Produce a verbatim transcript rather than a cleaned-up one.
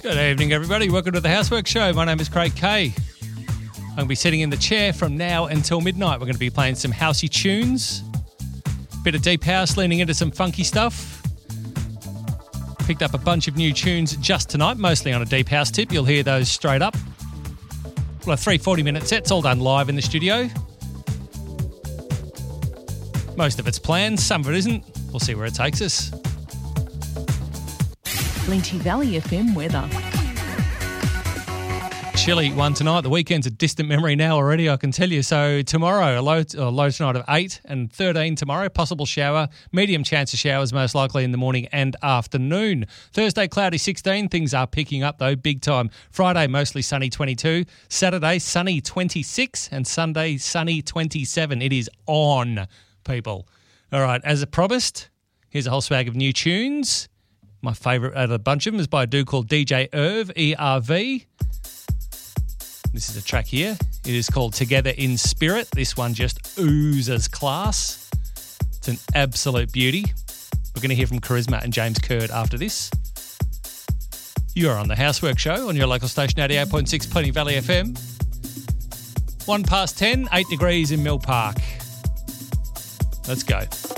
Good evening, everybody. Welcome to the Housework Show. My name is Craig Kay. I'm going to be sitting in the chair from now until midnight. We're going to be playing some housey tunes, bit of deep house, leaning into some funky stuff. Picked up a bunch of new tunes just tonight, mostly on a deep house tip. You'll hear those straight up. Well, three forty-minute sets, all done live in the studio. Most of it's planned, some of it isn't. We'll see where it takes us. Lynchy Valley F M weather. Chilly one tonight. The weekend's a distant memory now already, I can tell you. So tomorrow, a low, a low tonight of eight and thirteen tomorrow. Possible shower. Medium chance of showers most likely in the morning and afternoon. Thursday, cloudy sixteen. Things are picking up though, big time. Friday, mostly sunny twenty-two. Saturday, sunny twenty-six. And Sunday, sunny twenty-seven. It is on, people. All right, as I promised, here's a whole swag of new tunes. My favourite out of a bunch of them is by a dude called D J Irv, E R V. This is a track here. It is called Together in Spirit. This one just oozes class. It's an absolute beauty. We're going to hear from Charisma and James Curd after this. You are on the Housework Show on your local station, eighty-eight point six Plenty Valley F M. One past ten, eight degrees in Mill Park. Let's go.